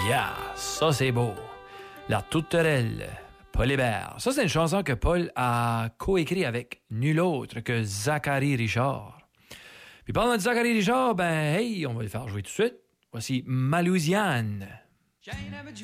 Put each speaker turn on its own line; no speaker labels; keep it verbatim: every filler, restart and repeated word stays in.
Yeah, ça c'est beau. La Tourterelle, Paul Hébert. Ça, c'est une chanson que Paul a coécrit avec nul autre que Zachary Richard. Puis pendant de Zachary Richard, ben hey, on va le faire jouer tout de suite. Voici Malousiane.